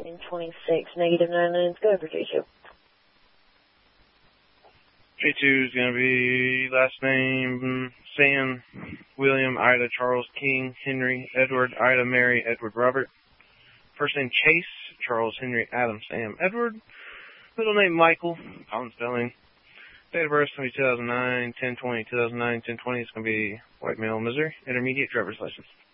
926, negative 99. Go over J2. J2 is going to be last name Sam, William, Ida, Charles, King, Henry, Edward, Ida, Mary, Edward, Robert. First name Chase, Charles, Henry, Adam, Sam, Edward. Middle name Michael, common spelling. Date of birth is going to be 2009, 10/20, 2009, 10/20. It's going to be white male, Missouri. Intermediate driver's license.